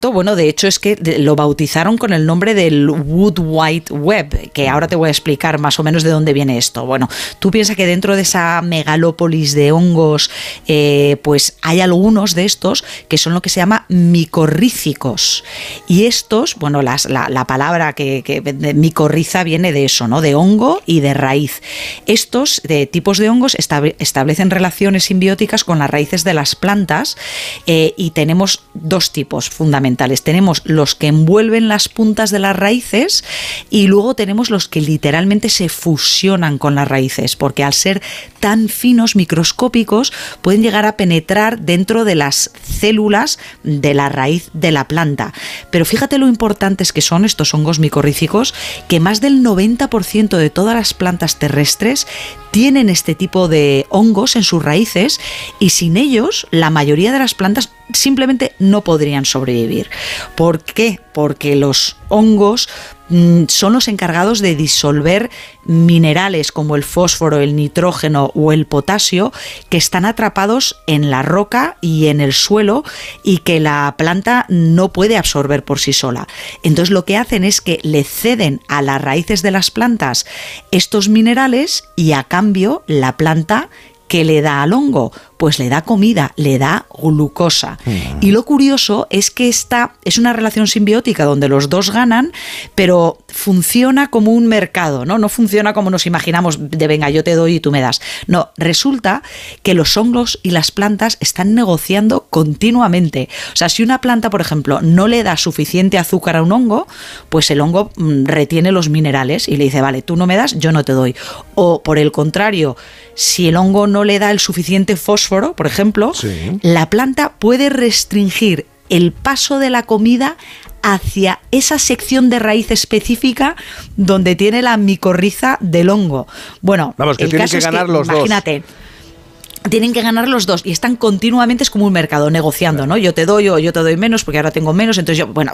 Bueno, de hecho es que lo bautizaron con el nombre del Wood Wide Web, que ahora te voy a explicar más o menos de dónde viene esto. Bueno, tú piensas que dentro de esa megalópolis de hongos, pues hay algunos de estos que son lo que se llama micorrízicos. Y estos, bueno, la palabra que micorriza viene de eso, ¿no? De hongo y de raíz. Estos tipos de hongos establecen relaciones simbióticas con las raíces de las plantas y tenemos dos tipos fundamentales. Tenemos los que envuelven las puntas de las raíces y luego tenemos los que literalmente se fusionan con las raíces, porque al ser tan finos, microscópicos, pueden llegar a penetrar dentro de las células de la raíz de la planta. Pero fíjate lo importantes que son estos hongos micorrízicos, que más del 90% de todas las plantas terrestres tienen este tipo de hongos en sus raíces y sin ellos la mayoría de las plantas simplemente no podrían sobrevivir. ¿Por qué? Porque los hongos son los encargados de disolver minerales como el fósforo, el nitrógeno o el potasio que están atrapados en la roca y en el suelo y que la planta no puede absorber por sí sola. Entonces lo que hacen es que le ceden a las raíces de las plantas estos minerales y a cambio la planta ¿qué le da al hongo? Pues le da comida, le da glucosa. Y lo curioso es que esta es una relación simbiótica donde los dos ganan, pero funciona como un mercado, ¿no? No funciona como nos imaginamos de venga, yo te doy y tú me das. No, resulta que los hongos y las plantas están negociando continuamente. O sea, si una planta, por ejemplo, no le da suficiente azúcar a un hongo, pues el hongo retiene los minerales y le dice, vale, tú no me das, yo no te doy. O por el contrario, si el hongo no le da el suficiente fósforo, por ejemplo, sí, la planta puede restringir el paso de la comida hacia esa sección de raíz específica donde tiene la micorriza del hongo. Bueno, vamos, que tienen que ganar los dos. Imagínate. Tienen que ganar los dos y están continuamente, es como un mercado, negociando, ¿no? Yo te doy o yo te doy menos porque ahora tengo menos, entonces yo, bueno,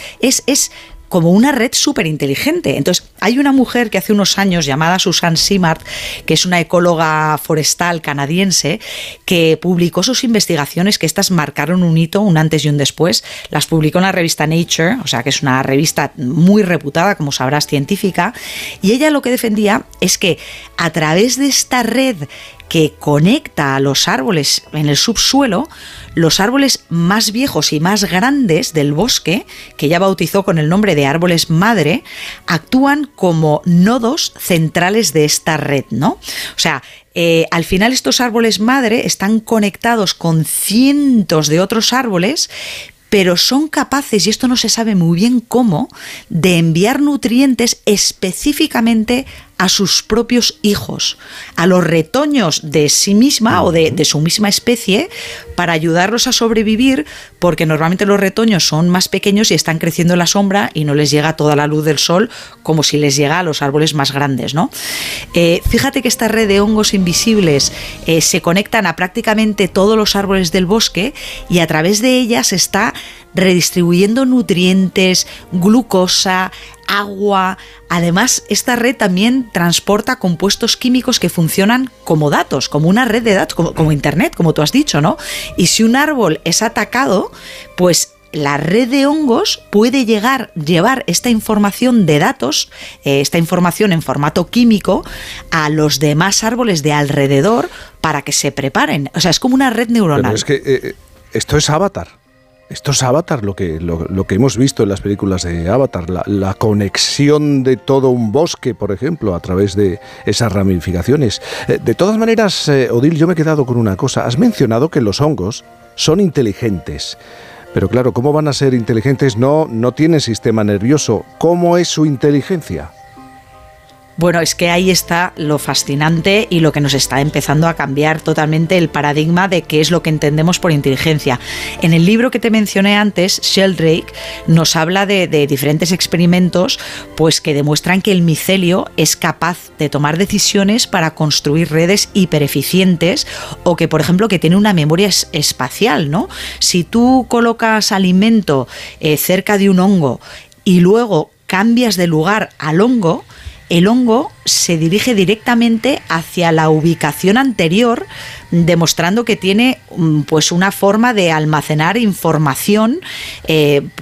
es como una red súper inteligente. Entonces, hay una mujer que hace unos años llamada Susan Simard, que es una ecóloga forestal canadiense, que publicó sus investigaciones, que estas marcaron un hito, un antes y un después. Las publicó en la revista Nature, o sea que es una revista muy reputada, como sabrás, científica, y ella lo que defendía es que a través de esta red que conecta a los árboles en el subsuelo, los árboles más viejos y más grandes del bosque, que ella bautizó con el nombre de árboles madre, actúan como nodos centrales de esta red, ¿no? O sea, al final estos árboles madre están conectados con cientos de otros árboles, pero son capaces, y esto no se sabe muy bien cómo, de enviar nutrientes específicamente a sus propios hijos, a los retoños de sí misma o de su misma especie, para ayudarlos a sobrevivir, porque normalmente los retoños son más pequeños y están creciendo en la sombra y no les llega toda la luz del sol como si les llega a los árboles más grandes, ¿no? Fíjate que esta red de hongos invisibles se conectan a prácticamente todos los árboles del bosque y a través de ellas se está redistribuyendo nutrientes, glucosa, agua. Además, esta red también transporta compuestos químicos que funcionan como datos, como una red de datos, como Internet, como tú has dicho, ¿no? Y si un árbol es atacado, pues la red de hongos puede llevar esta información de datos, esta información en formato químico, a los demás árboles de alrededor para que se preparen. O sea, es como una red neuronal. Pero es que esto es Avatar. Esto es Avatar, lo que hemos visto en las películas de Avatar, la conexión de todo un bosque, por ejemplo, a través de esas ramificaciones. De todas maneras, Odile, yo me he quedado con una cosa. Has mencionado que los hongos son inteligentes. Pero claro, ¿cómo van a ser inteligentes? No tienen sistema nervioso. ¿Cómo es su inteligencia? Bueno, es que ahí está lo fascinante y lo que nos está empezando a cambiar totalmente el paradigma de qué es lo que entendemos por inteligencia. En el libro que te mencioné antes, Sheldrake nos habla de diferentes experimentos pues que demuestran que el micelio es capaz de tomar decisiones para construir redes hipereficientes o que, por ejemplo, que tiene una memoria espacial, ¿no? Si tú colocas alimento cerca de un hongo y luego cambias de lugar al hongo, el hongo se dirige directamente hacia la ubicación anterior, demostrando que tiene pues una forma de almacenar información